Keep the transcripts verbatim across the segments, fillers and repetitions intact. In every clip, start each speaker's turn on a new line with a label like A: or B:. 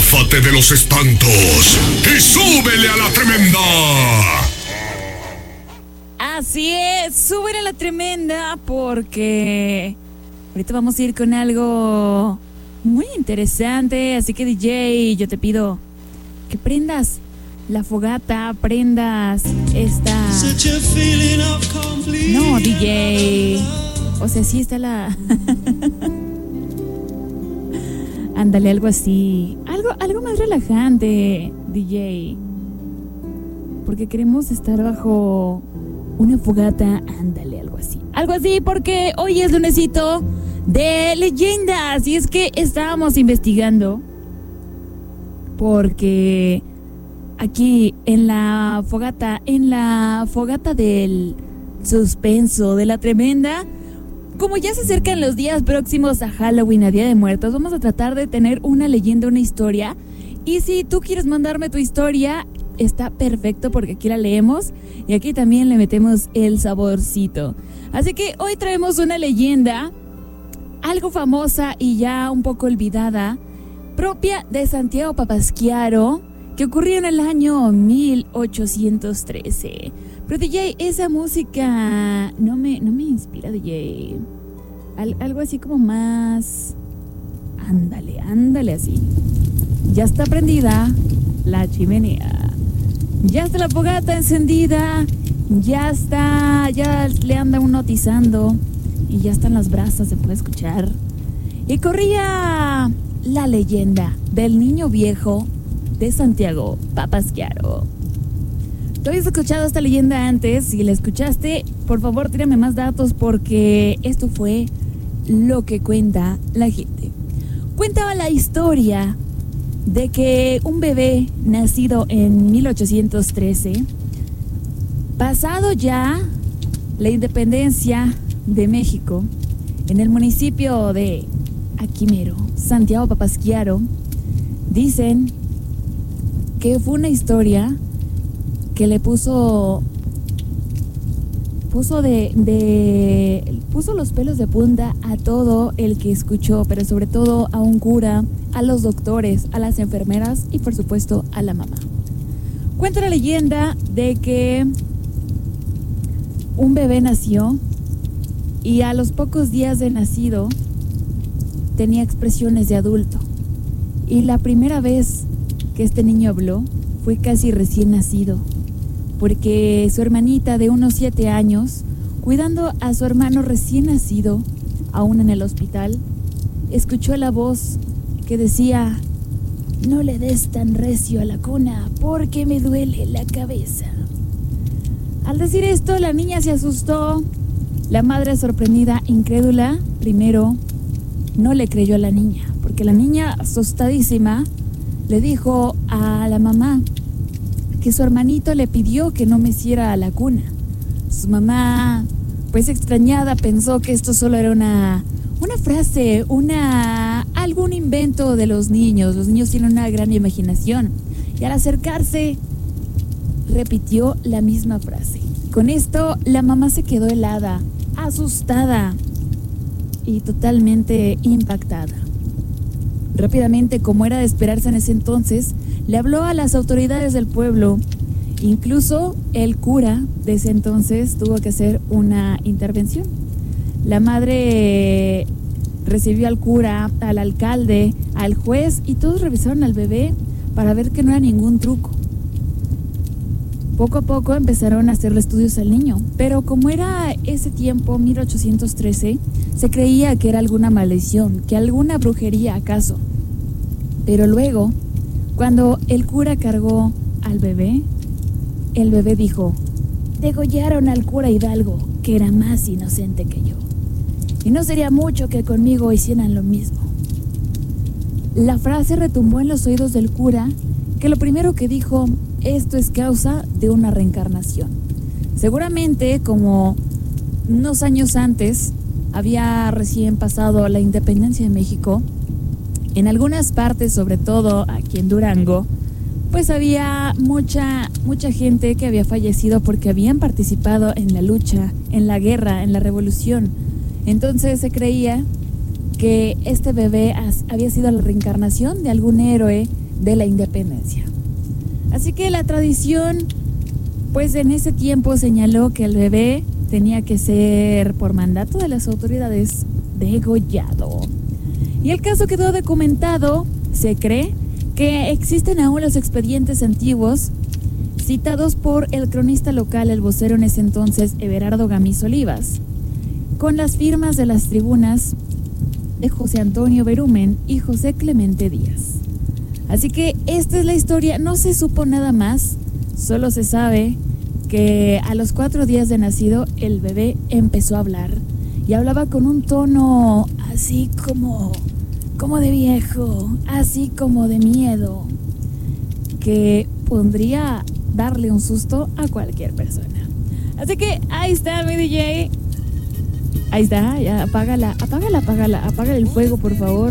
A: Záfate de los espantos y súbele a la tremenda.
B: Así es, súbele a la tremenda porque ahorita vamos a ir con algo muy interesante. Así que D J, yo te pido que prendas la fogata, prendas esta... No, D J. O sea, sí está la... Ándale, algo así. Algo, algo más relajante, D J. Porque queremos estar bajo una fogata. Ándale, algo así. Algo así porque hoy es lunesito de leyendas. Y es que estábamos investigando. Porque aquí en la fogata, en la fogata del suspenso, de la tremenda... Como ya se acercan los días próximos a Halloween, a Día de Muertos, vamos a tratar de tener una leyenda, una historia. Y si tú quieres mandarme tu historia, está perfecto porque aquí la leemos y aquí también le metemos el saborcito. Así que hoy traemos una leyenda, algo famosa y ya un poco olvidada, propia de Santiago Papasquiaro, que ocurrió en el año mil ochocientos trece. Pero D J, esa música no me, no me inspira, D J. Al, algo así como más... Ándale, ándale así. Ya está prendida la chimenea. Ya está la fogata encendida. Ya está, ya le anda uno atizando. Y ya están las brasas, se puede escuchar. Y corría la leyenda del niño viejo de Santiago Papasquiaro. ¿Tú habías escuchado esta leyenda antes? Si la escuchaste, por favor, tírame más datos porque esto fue lo que cuenta la gente. Cuentaba la historia de que un bebé nacido en mil ochocientos trece, pasado ya la independencia de México, en el municipio de Aquimero, Santiago Papasquiaro, dicen que fue una historia que le puso puso de, de puso los pelos de punta a todo el que escuchó, pero sobre todo a un cura, a los doctores, a las enfermeras y por supuesto a la mamá. Cuenta la leyenda de que un bebé nació y a los pocos días de nacido tenía expresiones de adulto, y la primera vez que este niño habló fue casi recién nacido, porque su hermanita de unos siete años, cuidando a su hermano recién nacido, aún en el hospital, escuchó la voz que decía: no le des tan recio a la cuna porque me duele la cabeza. Al decir esto, la niña se asustó. La madre, sorprendida, incrédula, primero no le creyó a la niña, porque la niña, asustadísima, le dijo a la mamá que su hermanito le pidió que no meciera a la cuna. Su mamá, pues extrañada, pensó que esto solo era una, una frase, una, algún invento de los niños. Los niños tienen una gran imaginación. Y al acercarse, repitió la misma frase. Con esto, la mamá se quedó helada, asustada y totalmente impactada. Rápidamente, como era de esperarse en ese entonces, le habló a las autoridades del pueblo. Incluso el cura de ese entonces tuvo que hacer una intervención. La madre recibió al cura, al alcalde, al juez, y todos revisaron al bebé para ver que no era ningún truco. Poco a poco empezaron a hacerle estudios al niño, pero como era ese tiempo, mil ochocientos trece, se creía que era alguna maldición, que alguna brujería acaso. Pero luego, cuando el cura cargó al bebé, el bebé dijo: degollaron al cura Hidalgo, que era más inocente que yo, y no sería mucho que conmigo hicieran lo mismo. La frase retumbó en los oídos del cura, que lo primero que dijo: esto es causa de una reencarnación. Seguramente, como unos años antes había recién pasado la independencia de México, en algunas partes, sobre todo aquí en Durango, pues había mucha, mucha gente que había fallecido porque habían participado en la lucha, en la guerra, en la revolución. Entonces se creía que este bebé había sido la reencarnación de algún héroe de la independencia. Así que la tradición, pues en ese tiempo señaló que el bebé tenía que ser, por mandato de las autoridades, degollado. Y el caso quedó documentado. Se cree que existen aún los expedientes antiguos citados por el cronista local, el vocero en ese entonces, Everardo Gamiz Olivas, con las firmas de las tribunas de José Antonio Berumen y José Clemente Díaz. Así que esta es la historia. No se supo nada más, solo se sabe que a los cuatro días de nacido el bebé empezó a hablar y hablaba con un tono así como, como de viejo, así como de miedo, que pondría darle un susto a cualquier persona. Así que ahí está mi D J. Ahí está, ya apágala, apágala, apágala, apágala el fuego, por favor.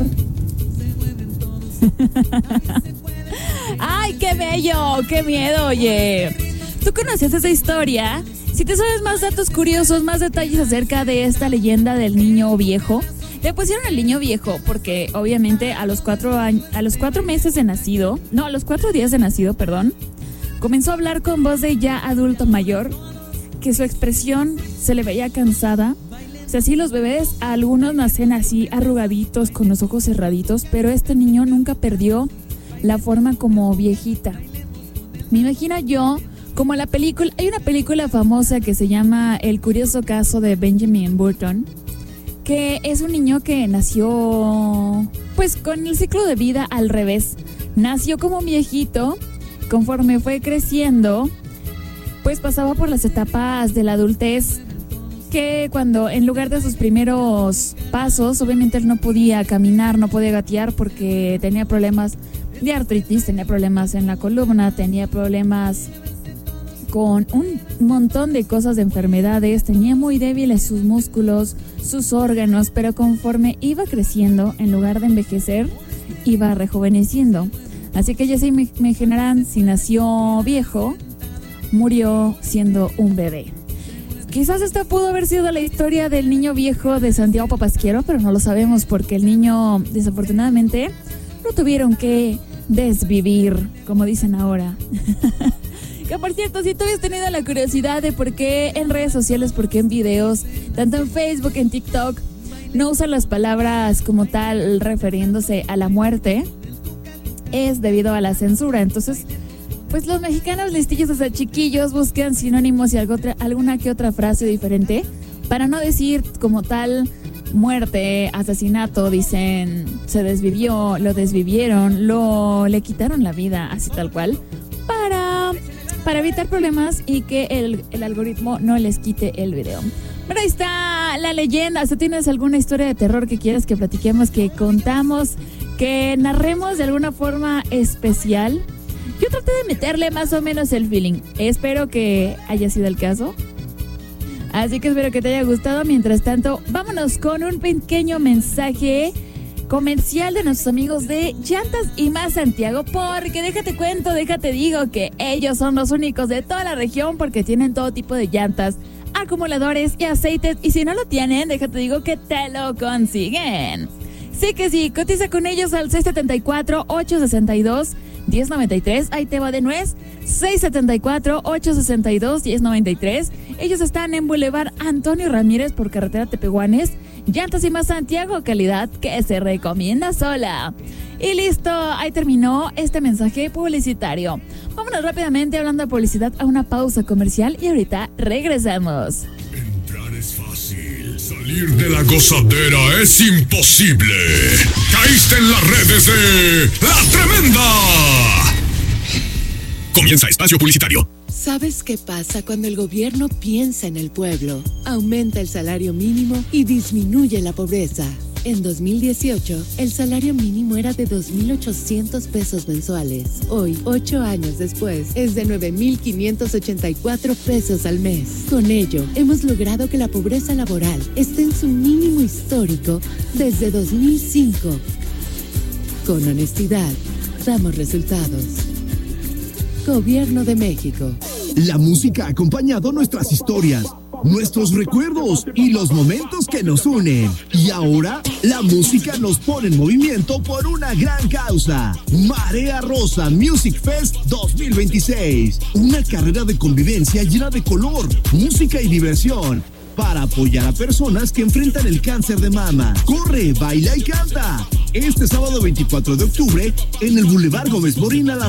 B: ¡Ay, qué bello! ¡Qué miedo, oye! ¿Tú conocías esa historia? Si te sabes más datos curiosos, más detalles acerca de esta leyenda del niño viejo. Le pusieron el niño viejo porque obviamente a los cuatro años, a los cuatro meses de nacido, no, a los cuatro días de nacido, perdón, comenzó a hablar con voz de ya adulto mayor, que su expresión se le veía cansada. O sea, sí, los bebés, algunos nacen así arrugaditos, con los ojos cerraditos, pero este niño nunca perdió la forma como viejita. Me imagino yo como la película, hay una película famosa que se llama El curioso caso de Benjamin Button, que es un niño que nació pues con el ciclo de vida al revés. Nació como viejito, conforme fue creciendo, pues pasaba por las etapas de la adultez, que cuando en lugar de sus primeros pasos, obviamente él no podía caminar, no podía gatear porque tenía problemas de artritis, tenía problemas en la columna, tenía problemas con un montón de cosas, de enfermedades, tenía muy débiles sus músculos, sus órganos, pero conforme iba creciendo, en lugar de envejecer, iba rejuveneciendo. Así que ya se imaginarán, si nació viejo, murió siendo un bebé. Quizás esta pudo haber sido la historia del niño viejo de Santiago Papasquiaro, pero no lo sabemos porque el niño, desafortunadamente, lo tuvieron que desvivir, como dicen ahora. Que por cierto, si tú habías tenido la curiosidad de por qué en redes sociales, por qué en videos, tanto en Facebook, en TikTok, no usan las palabras como tal refiriéndose a la muerte, es debido a la censura. Entonces, pues los mexicanos listillos desde chiquillos buscan sinónimos y algo otra, alguna que otra frase diferente para no decir como tal muerte, asesinato. Dicen se desvivió, lo desvivieron, lo le quitaron la vida, así tal cual, para, para evitar problemas y que el, el algoritmo no les quite el video. Pero ahí está la leyenda. Si tienes alguna historia de terror que quieras que platiquemos, que contamos, que narremos de alguna forma especial, yo traté de meterle más o menos el feeling. Espero que haya sido el caso. Así que espero que te haya gustado. Mientras tanto, vámonos con un pequeño mensaje comercial de nuestros amigos de Llantas y Más Santiago, porque déjate cuento, déjate digo que ellos son los únicos de toda la región porque tienen todo tipo de llantas, acumuladores y aceites, y si no lo tienen, déjate digo que te lo consiguen. Sí que sí, cotiza con ellos al seis siete cuatro, ocho seis dos, uno cero nueve tres. Ahí te va de nuez. seis siete cuatro, ocho seis dos, uno cero nueve tres. Ellos están en Boulevard Antonio Ramírez por carretera Tepehuanes. Llantas y Más Santiago, calidad que se recomienda sola. Y listo, ahí terminó este mensaje publicitario. Vámonos rápidamente, hablando de publicidad, a una pausa comercial y ahorita regresamos.
A: Entrar es fácil, salir de la gozadera es imposible. Caíste en las redes de La Tremenda. Comienza espacio publicitario.
C: ¿Sabes qué pasa cuando el gobierno piensa en el pueblo? Aumenta el salario mínimo y disminuye la pobreza. En dos mil dieciocho, el salario mínimo era de dos mil ochocientos pesos mensuales. Hoy, ocho años después, es de nueve mil quinientos ochenta y cuatro pesos al mes. Con ello, hemos logrado que la pobreza laboral esté en su mínimo histórico desde dos mil cinco. Con honestidad, damos resultados. Gobierno de México.
D: La música ha acompañado nuestras historias. nuestros recuerdos y los momentos que nos unen. Y ahora, la música nos pone en movimiento por una gran causa. Marea Rosa Music Fest dos mil veintiséis. Una carrera de convivencia llena de color, música y diversión, para apoyar a personas que enfrentan el cáncer de mama. Corre, baila y canta. Este sábado veinticuatro de octubre, en el Boulevard Gómez Morín a las